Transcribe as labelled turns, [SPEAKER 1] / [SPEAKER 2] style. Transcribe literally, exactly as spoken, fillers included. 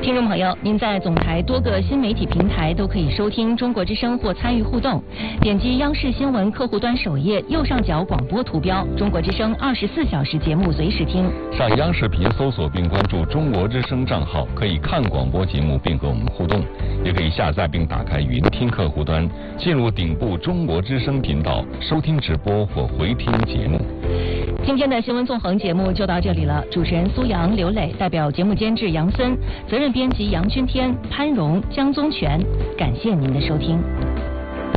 [SPEAKER 1] 听众朋友，您在总台多个新媒体平台都可以收听中国之声或参与互动。点击央视新闻客户端首页右上角广播图标，中国之声二十四小时节目随时听。
[SPEAKER 2] 上央视频搜索并关注中国之声账号，可以看广播节目并和我们互动，也可以下载并打开云听客户端，进入顶部中国之声频道收听直播或回听节目。
[SPEAKER 1] 今天的新闻纵横节目就到这里了，主持人苏阳、刘磊，代表节目监制杨森，责任编辑杨君天、潘荣、江宗全，感谢您的收听。